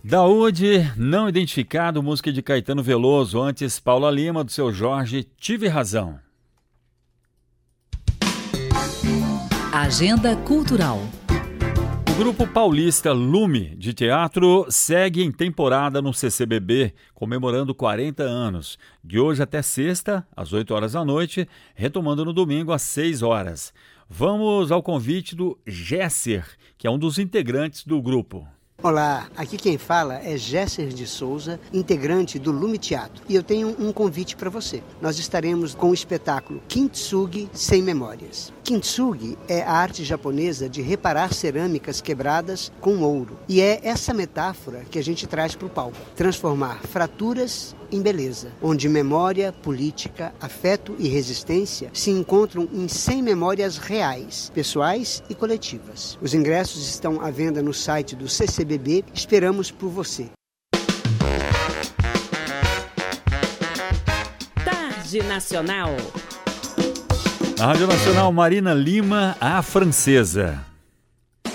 Daúde, não identificado, música de Caetano Veloso. Antes, Paula Lima, do Seu Jorge, Tive Razão. Agenda Cultural. O grupo paulista Lume de Teatro segue em temporada no CCBB, comemorando 40 anos, de hoje até sexta, às 8 horas da noite, retomando no domingo às 6 horas. Vamos ao convite do Gesser, que é um dos integrantes do grupo. Olá, aqui quem fala é Gesser de Souza, integrante do Lume Teatro. E eu tenho um convite para você. Nós estaremos com o espetáculo Kintsugi Sem Memórias. Kintsugi é a arte japonesa de reparar cerâmicas quebradas com ouro. E é essa metáfora que a gente traz para o palco. Transformar fraturas em beleza, onde memória, política, afeto e resistência se encontram em 100 memórias reais, pessoais e coletivas. Os ingressos estão à venda no site do CCBB. Esperamos por você. Tarde Nacional. Na Rádio Nacional, Marina Lima, a Francesa.